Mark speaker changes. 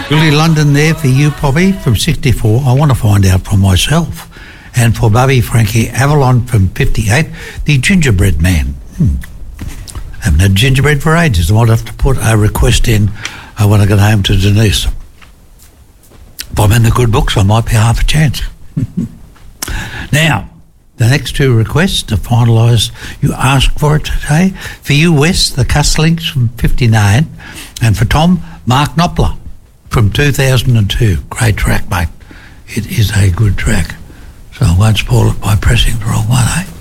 Speaker 1: Early London there for you, Poppy, from 64. I want to find out from myself. And for Bubby Frankie Avalon from 58, the gingerbread man. Haven't had gingerbread for ages. I might have to put a request in when I get home to Denise. If I'm in the good books, I might be half a chance. Now, the next two requests to finalise, you asked for it today. For you, Wes, the Custlings from 59. And for Tom, Mark Knopfler from 2002. Great track, mate. It is a good track. So I won't spoil it by pressing the wrong one, eh?